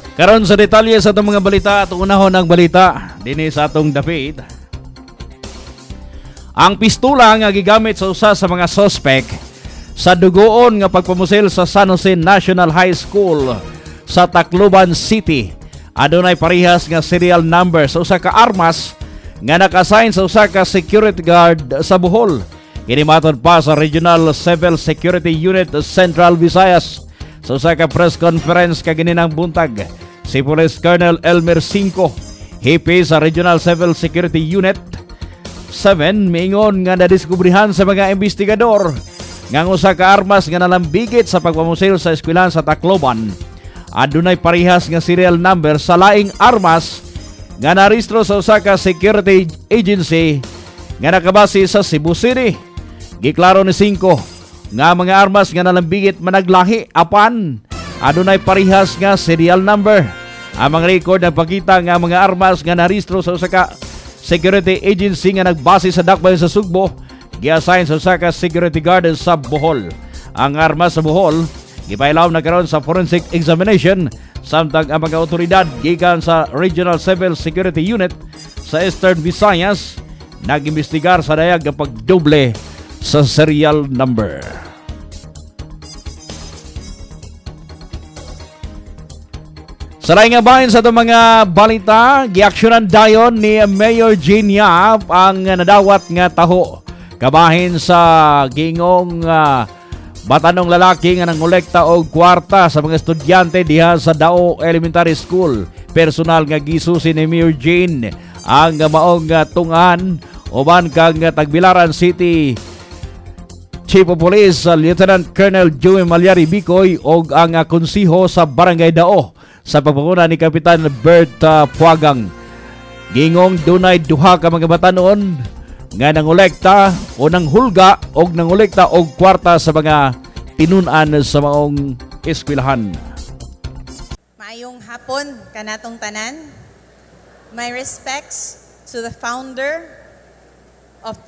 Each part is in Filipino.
Karon sa detalye sa itong mga balita at unahon ng balita dinhi sa atong dapit. Ang pistola nga gigamit sa usa sa mga suspect sa dugoon nga pagpamusil sa San Jose National High School sa Tacloban City adunay parehas nga serial number sa usa ka armas nga naka-assign sa usa ka security guard sa Bohol. Kinimaton pa sa Regional Civil Security Unit Central Visayas sa usa ka press conference kagininang buntag. Si Police Colonel Elmer Cinco, hipi sa Regional Civil Security Unit 7, miingon nga nadiskubrihan sa mga investigador nga usa ka armas nga nalambigit sa pagpamusil sa eskwelahan sa Tacloban. Adunay parehas nga serial number sa laing armas nga narehistro sa usa ka security agency nga nakabase sa Cebu City. Giklaro ni Cinco nga mga armas nga nalambigit managlahi apan adunay parehas nga serial number. Ang mga record nagpakita nga mga armas nga narehistro sa usa ka security agency nga nagbase sa dakbayan sa Sugbo gi-assign sa usa ka security guard sa Bohol. Ang armas sa Bohol gipailaw na karon sa forensic examination samtang ang mga otoridad gikan sa Regional Civil Security Unit sa Eastern Visayas nag-imbestigar sa dayag nga pagdoble sa serial number. Sa laing nga bahin sa itong mga balita, giaksyonan dayon ni Mayor Gene Yap ang nadawat nga taho kabahin sa gingong batanong lalaki nga nangolekta og kwarta sa mga estudyante diha sa Dao Elementary School. Personal nga gisusi ni Mayor Gene ang maong tungan uban kang Tagbilaran City Chief of Police Lieutenant Colonel Joey Malyari Bicoy og ang konsiho sa Barangay Dao sa pagpanguna ni Kapitan Bert Puagang. Gingong dunay duha ka mga batanon nga nangolekta o nanghulga o nangolekta og kwarta sa mga tinunan sa maong eskwelahan. Maayong hapon kanatong tanan. My respects to the founder of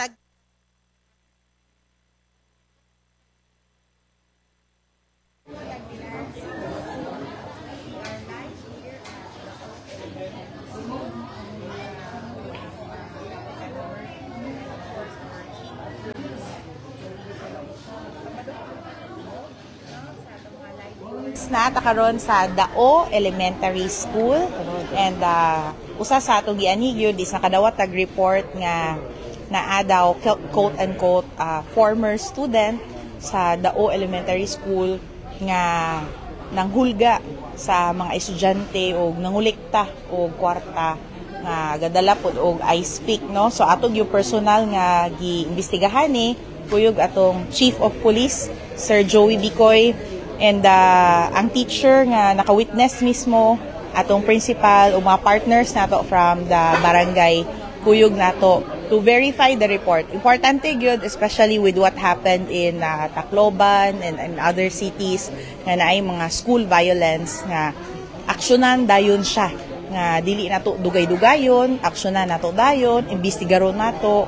na karon sa Dao Elementary School and usa sa atong gianhig is nakadawat tag report nga naa daw quote unquote former student sa Dao Elementary School nga nanghulga sa mga estudyante og nangolekta og kwarta nga gadala pod og ice pick no. So atong yung personal nga giimbestigahan ni kuyog atong Chief of Police Sir Joey Bicoy and ang teacher nga naka-witness mismo atong principal o mga partners nato from the barangay kuyog nato to verify the report. Importante gyud especially with what happened in Tacloban and other cities nga naay mga school violence nga aksyonan dayon siya nga dili nato dugay-dugayon, aksyonan nato dayon, imbestigaron nato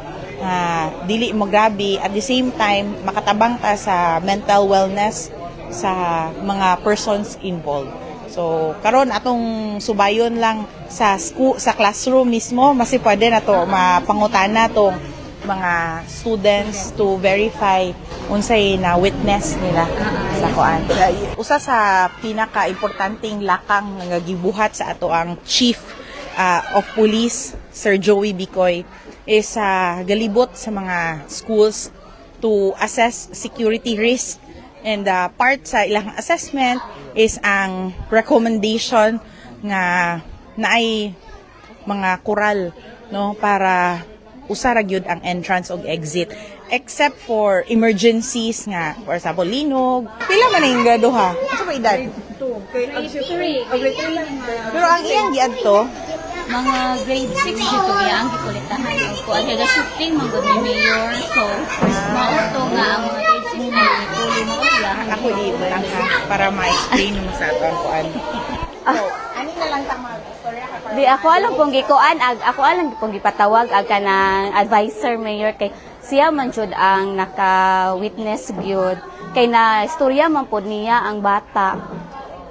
dili mo grabe at the same time makatabang ta sa mental wellness sa mga persons involved. So karon atong subayon lang sa school, sa classroom mismo masi pwede na to mapangutana tong mga students to verify unsay na witness nila sa kuan. Usa sa pinaka-importanteng lakang nga gibuhat sa ato ang Chief of Police Sir Joey Bicoy is galibot sa mga schools to assess security risk. And part sa ilang assessment is ang recommendation nga naay mga kural no para usara gyud ang entrance og exit except for emergencies nga for example linog. Pila man ning graduha? Unsa ba edad? Grade 3. Pero ang iyang giadto mga grade 6 dito ang gikulitahan ko ang hega shifting man gud ni mayor so mauto nga ang mga grade 6 na puli mo ako di lang para ma-explain mo sa ato ang kuan. So, ani na lang ta mag-istorya ka para di ako alam kung gikuan ako alam kung gipatawag ag kanang advisor mayor kay siya man jud ang naka-witness gyud kay na istorya man pod niya ang bata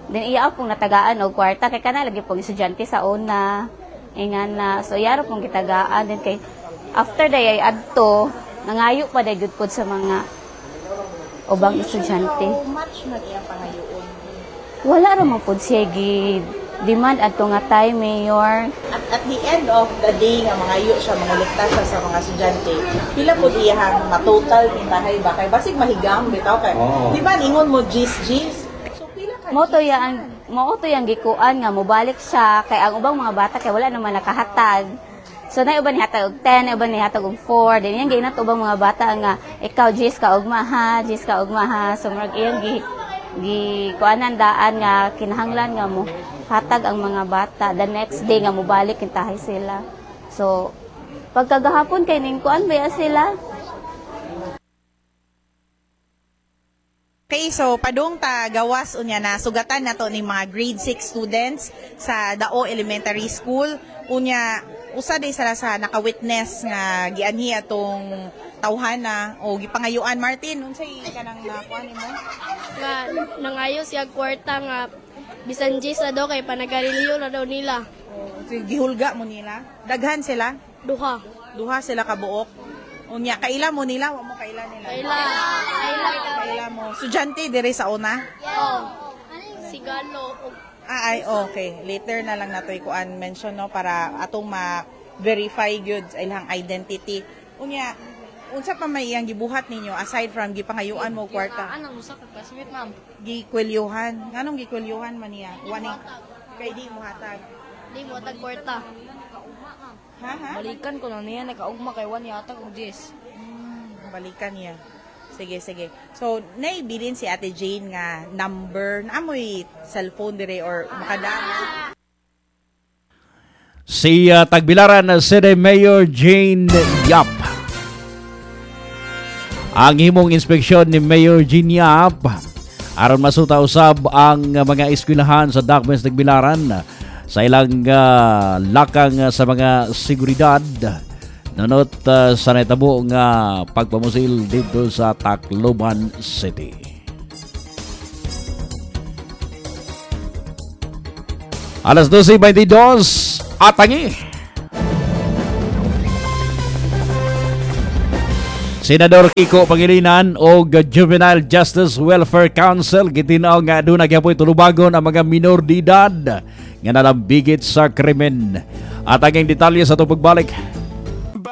Then iya pong natagaan og kwarta kay kana lagi pong estudyante sa una. Ingan na so yaro pong gitagaan then kay after day ay adto nangayo pa day gud pod sa mga ubang estudyante. How much man iyang pangayoon? Wala ra man pod siya demand adto nga time, Mayor. At the end of the day nga mangayo siya, mangulikta siya sa mga estudyante, pila po iyang matotal pintahay ba? Kay basig mahigam, bitaw kay. Di ba, ningon mo gis. So, pila ka Mo to yang gikuan nga mobalik siya kay ang ubang mga bata kay wala naman nakahatag. So na uban ni hatag og 10, uban ni hatag og 4. Then yang ginat ubang mga bata nga ikaw Jis ka ugma ha. So murag iyang kuanan daan nga kinahanglan nga mo hatag ang mga bata. The next day nga mobalik kintahay sila. So pagkagahapon kay ning kuan baya sila. Okay, so padung ta gawas unya na sugatan nato ni mga grade 6 students sa Dao Elementary School. Unya usa day sila sa naka-witness nga gianhi atong tawhana o gipangayuan. Martin, unsay kanang nakuan nimo? Nga nangayo siya kwarta nga bisan Jis na daw kay panagarilyo na daw nila. So, gihulga mo nila. Daghan sila? Duha sila ka buok. Unya kaila mo nila, wa mo kaila nila. Kaila mo. Sudyante dire sa una? Sigalo. Ay, okay. Later na lang nato ikuan mention no para atong ma-verify gyud ilang identity. Unya, unsa pa may iyang gibuhat ninyo aside from gipangayuan mo kwarta? Anong usa ka classmate, ma'am? Gikwelyuhan. Nganong gikwelyuhan man niya? Wani kay di mo hatag. Di mo tag kwarta. Ha? Balikan ko na niya nakaugma kay wani atag og Jis. Balikan niya. Sige. So, naibilin si Ate Jane nga number, naamoy cellphone dire or makadaan. Si Tagbilaran City Mayor Jane Yap. Ang himong inspeksyon ni Mayor Jane Yap aron masuta usab ang mga eskwelahan sa Dakbayan sa Tagbilaran sa ilang lakang sa mga seguridad nunot sa naitabo nga pagpamusil dito sa Tacloban City. Alas 12:22 atangi. Senador Kiko Pangilinan o Juvenile Justice Welfare Council gitinaw nga aduna gyapon tulubagon ang mga minor de edad nga nalambigit sa krimen. At ang detalye sa itong pagbalik